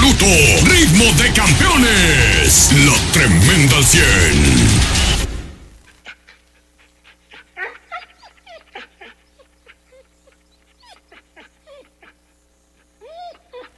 minuto. Ritmo de campeones. La tremenda al 100.